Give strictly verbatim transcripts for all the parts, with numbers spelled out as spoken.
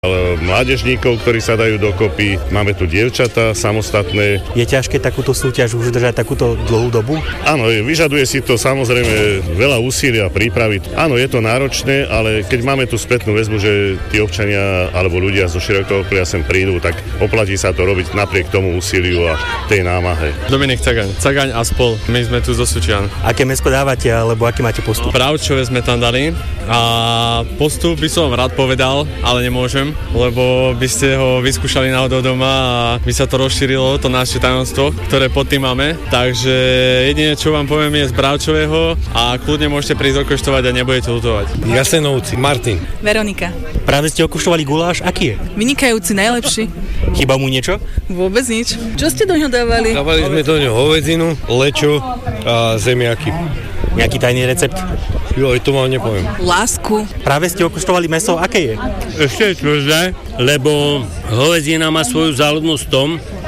mládežníkov, ktorí sa dajú dokopy. Máme tu dievčatá samostatné. Je ťažké takúto súťaž už držať takúto dlhú dobu? Áno, vyžaduje si to samozrejme veľa úsilia a prípravy. Áno, je to náročné, ale keď máme tú spätnú väzbu, že tí občania alebo ľudia zo širokého okolia sem prídu, tak oplatí sa to robiť napriek tomu úsiliu a tej námahe. Dominik Cagaň, Cagaň a spol. My sme tu zo Sučian. Aké mäsko dávate, alebo aký máte postup? Bravčové sme tam dali a postup by som rád povedal, ale nemôžem, lebo by ste ho vyskúšali náhodou doma a by sa to rozšírilo, to naše tajomstvo, ktoré pod tým máme. Takže jedine, čo vám poviem, je z bravčového a kľudne môžete prísť okoštovať a nebudete ľutovať. Jasenovci, Martin. Veronika. Práve ste okoštovali guláš, aký je? Vynikajúci, najlepší. Chýba mu niečo? Vôbec nič. Čo ste do ňoho dávali? Dávali sme do ňoho hovedzinu, lečo a zemiaky. Nejaký tajný recept? Jo, to vám nepoviem. Lásku. Práve ste okoštovali mäso, aké je? Ešte je tvrdé, lebo hovedzina má svoju záľudnosť v tom,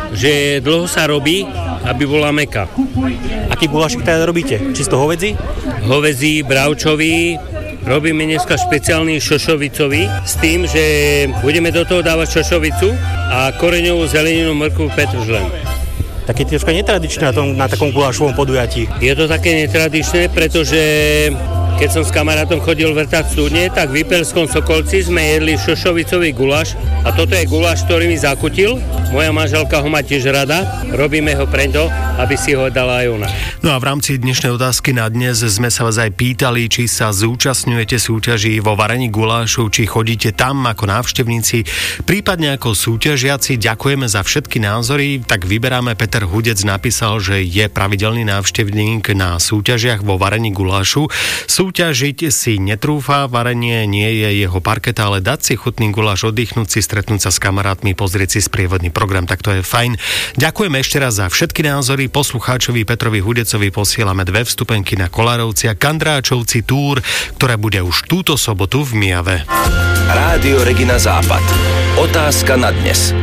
že dlho sa robí, aby bola mäkká. Aký gulášik teda robíte? Čisto hovedzí? Hovedzí, bravčový, robíme dneska špeciálny šošovicový s tým, že budeme do toho dávať šošovicu a koreňovú zeleninu, mrkvu, petržlen. Také troška netradičné na, tom, na takom gulášovom podujatí. Je to také netradičné, pretože keď som s kamarátom chodil vrtať studne, tak v Vypelskom Sokolci sme jedli šošovicový guláš a toto je guláš, ktorý mi zakutil. Moja manželka ho má tiež rada, robíme ho preto, aby si ho dala aj ona. No a v rámci dnešnej otázky na dnes sme sa vás aj pýtali, či sa zúčastňujete súťaží vo varení gulášu, či chodíte tam ako návštevníci, prípadne ako súťažiaci. Ďakujeme za všetky názory, tak vyberáme. Peter Hudec napísal, že je pravidelný návštevník na súťažiach vo varení gulášu. Súťažiť si netrúfa, varenie nie je jeho parketa, ale dať si chutný guláš, oddychnúť si, stretnúť sa s kamarátmi, pozrieť si sprievodný program, tak to je fajn. Ďakujeme ešte raz za všetky názory. Poslucháčovi Petrovi Hudecovi posielame dve vstupenky na Kolárovci a Kandráčovci túr, ktorá bude už túto sobotu v Mijave. Rádio Regina Západ. Otázka na dnes.